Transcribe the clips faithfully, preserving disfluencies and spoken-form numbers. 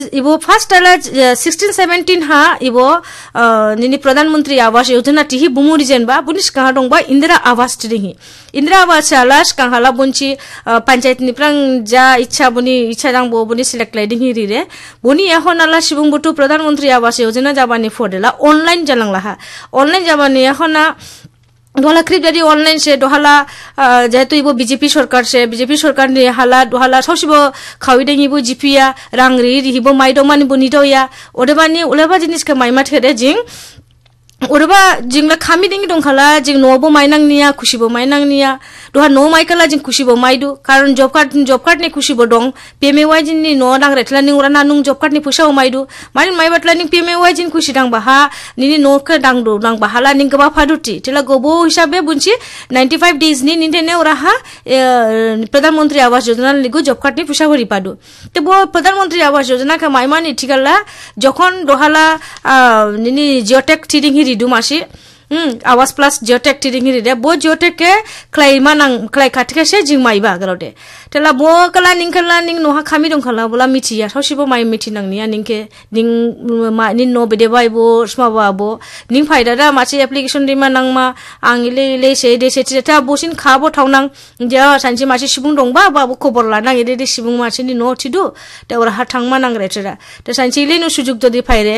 इबो फर्स्ट अला sixteen seventeen हा इबो निनी प्रधानमंत्री आवास योजना टिहि बुमुरि जेनबा बुनिस कहा दंबा इंदिरा आवास टिहि इंदिरा आवास आलास कहाला बुनची पंचायत निफ्रां जा इच्छा बुनि इच्छा दंबो बुनि सिलेक्ट लाइदिं हि रे बुनि एखन आला सिबुं बुटु प्रधानमंत्री आवास योजना जाबानि फदेला ऑनलाइन जालांला हा ऑनलाइन जाबानि एखना दोहाला क्रिप जादी ऑनलाइन से दोहाला जेहेतु इबो बीजेपी सरकार से बीजेपी सरकार ने हाला दोहाला सौसिबो खाविदे इबो जीपीया रांगरि रिहिबो माइदमानि बुनिदोया ओदेबानि उलेबा जिनिस के माइमा थेरे जिं ओदेबा जिंला खामि दिंग दंखाला जिं नोबो माइनांनिया खुशिबो माइनांनिया दोहा नो माइकला जिं खुशिबो माइदु कारण जॉब कार्ड जॉब कार्ड ने खुशिबो दं पीएमएवाई जिननि नो नांग्रेतला नि उराना नुं जॉब कार्ड नि फैसाव माइदु मानि माइबातला नि पीएमएवाई जिन खुशि दां बाहा निनि नो के दांदो नां बाहाला नि गबा फादुति तेला गबो हिसाबे बुनछि नाइंटी फाइव डेज नि निन्टेने उराहा प्रधानमंत्री आवास योजना लिगु जॉब कार्ड नि फैसा हरि पादु ते बो प्रधानमंत्री आवास योजना का माइमानि थिगाला जखन दोहाला निनि जियोटेक थिदिं हि रिदु मासि हम्म आवास प्लस जियोटेक टिरिंग रे बो जियोटेक के क्लाइमा नां क्लाइ खाथिके से जिं माइबा गरौदे तेला बो कला निंखला निं नोहा खामि दंखाला बोला मिथिया सौसिबो माइ मिथिनांनिया निंके निं मा निन नो बेदेबाइबो स्माबाबो निं फायदादा मासे एप्लिकेशन रिमा नांमा आंगिले ले से दे से ता बोसिन खाबो थावनां जा सानसे मासे सिबुं दंबा बाबो खबर लानां इदे दे सिबुं मासे नि नो थिदु ते ओरा हा थांमा नांग्रेतरा ते सानसे इले नो सुजुग जदि फायरे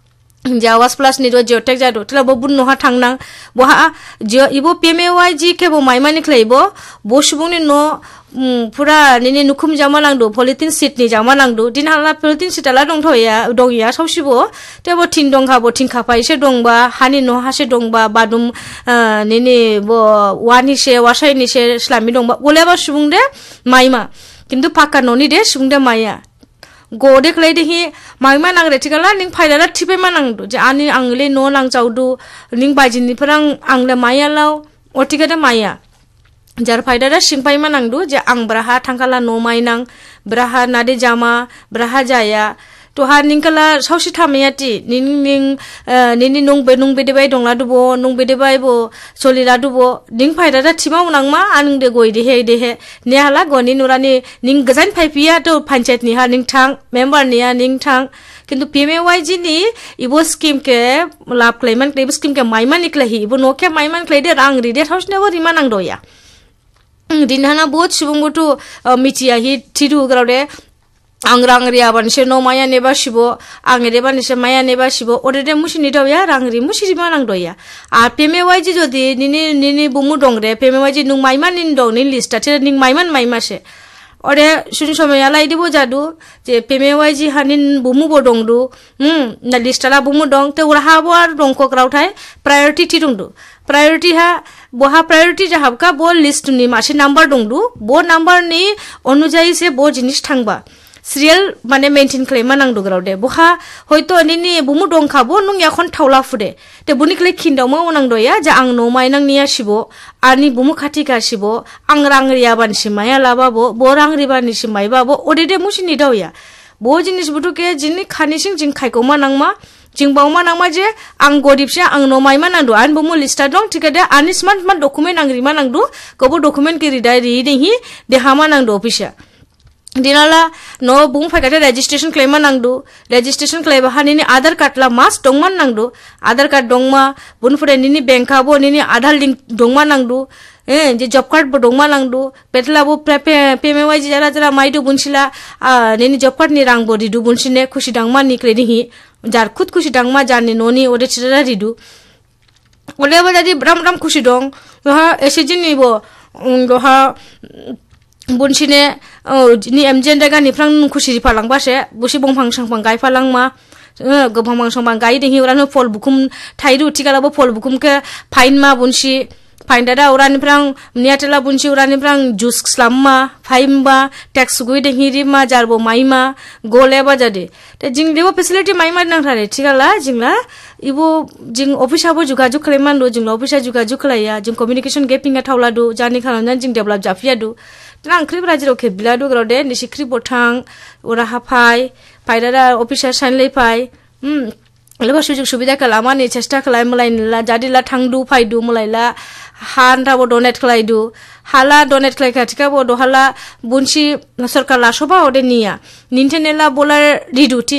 जावास प्लस नि जो जियोटेक जादो तला बो बुन नोहा थांना बहा जियो इबो पीएमएवाई जी के बो माइमानि खलाइबो बो सुबुंनि नो पुरा निनि नुखुम जामा नांदो पॉलिथिन सीट नि जामा नांदो दिनहाला पॉलिथिन सीटाला दंथया दंया सौसिबो तेबो थिन दंखा बो थिन खाफाइसे दंबा हानि न हासे दंबा बादुम निनि बो वानि से वासाइनि से इस्लामी दंबा बोलेबा सुबुं दे माइमा किन्तु पाका ननि दे सुबुं दे माया गोदे खलाइदे हि माइमा नांग्रेथिगाला निं फायदाला थिपेमा नांदो जे आनि आंले न नांजावदो निं बाजिनिफोरां आंले मायालाव अटिगादा माया जार फायदाला सिंपाइमा नांदो जे आं ब्राहा थांखाला न माइनां ब्राहा नादे जामा ब्राहा जाया तो हा निंकला सौसि थामयाति निं निं निनि नं बे नं बेदेबाय दंला दुबो नं बेदेबाय बो सलिला दुबो निं फायदादा थिमा उनांमा आं दे गय देहे देहे नेहाला गनि नुरानि निं गजान फाइपिया तो पंचायत नि हा निं थां मेंबर निया निं थां किन्तु पीएमएवाई जी नि इबो स्कीम के लाभ क्लेमन क्लेम स्कीम के माइमा निकलाहि इबो नोके माइमान क्लेदे रां रिदे थावसनेबो रिमा नांदोया दिनहाना बहुत सुबुंगोटु मिथिया हि थिदु ग्राउदे आं रांगरि आबानसे न माया नेबा सिबो आं रेबा निसे माया नेबा सिबो ओरेदे मुसिनि दया रांगरि मुसिरि मा नां दया आ पीएमएवाई जी जदि निनि निनि बुमु दंरे पीएमएवाई जी नुं माइमा निन दं नि लिस्ट आथे निं माइमान माइमासे ओरे सुनि समया लाइदिबो जादु जे पीएमएवाई जी हानिन बुमु बो दंदु हम ना लिस्टला बुमु दं ते उरा हाबो आर दंको ग्राउथाय प्रायोरिटी थि दंदु प्रायोरिटी हा बहा प्रायोरिटी जाहाबका बो लिस्ट नि मासे नम्बर दंदु बो नम्बर नि अनुजाई से बो जिनिस थांबा सिरियल माने मेंटेन खालाममा नांदो ग्राउदे बहा हयतो निनि बुमु दंखाबो नुं याखन थावला फुदे ते बुनिखले खिन्दावमा उनांदोया जे आं न माइनांनिया सिबो आनि बुमु खाथि गासिबो आं रांगरिया बानसि माया लाबाबो बो रांगरिबानि सिमाइबाबो ओदेदे मुसिनि दया बो जिनिस बुटुके जिनि खानिसिं जिं खायकोमा नांमा जिं बावमा नांमा जे आं गदिबसे आं न माइमा नांदो आन बुमु लिस्टा दं थिकेदे आनि स्मार्ट मान डकुमेन्ट आंग्रिमा नांदो गबो डकुमेन्ट के रिदाय रिदेहि देहामा नांदो अफिसा दिनाला न बुं फायकाते रेजिस्ट्रेशन क्लेमा नांदो रेजिस्ट्रेशन क्लेम हानिनि आधार कार्ड ला मास दंमान नांदो आधार कार्ड दंमा बुनफुरे निनि बेंकाबो निनि आधार लिंक दंमा नांदो ए जे जॉब कार्ड बो दंमा नांदो बेतलाबो पीएमएवाई जरा जरा माइदो बुनसिला निनि जॉब कार्ड नि रांबो रिदु बुनसिने खुशी दांमा निक्लेदिहि जार खुद खुशी दांमा जानि ननि ओदे चिरा रिदु ओलेबा जादि ब्राम ब्राम खुशी दं हा एसेजिनिबो दहा बुनसिने नि एमजेन दागा निफ्रां खुसिरि फालांबासे बुसि बंफां सांफां गायफालांमा गोबां सांफां गाय देहि उरानो फल बुकुम थाइरु थिगालाबो फल बुकुम के फाइन मा बुनसि फाइन दादा उरानिफ्रां नियातला बुनसि उरानिफ्रां जुस स्लाममा फाइमबा टैक्स गुइ देहि रिमा जारबो माइमा गोलेबा जादि ते जिं देबो फेसिलिटी माइमा नांथारे थिगाला जिंला इबो जिं अफिसाबो जुगाजुग खालामनांदो जिं अफिसा जुगाजुग खालाया जिं कम्युनिकेशन गेपिंगा थावलादो जानि खालामनानै जिं डेभलप जाफियादो तना अंख्रि ब्राजिरो के बिलादो ग्राउदे निसिख्रि बोथां उरा हाफाय फायदारा अफिसार साइनलै फाय हम लेबा सुजुग सुबिदा खालामनानै चेष्टा खालाय मलायला जादिला थांदु फायदु मलायला हान्टाबो डोनेट खालायदु हाला डोनेट खालाय खाथिकाबो दहाला बुनसि सरकार लासोबा ओदे निया निन्टेनेला बोलार रिदुति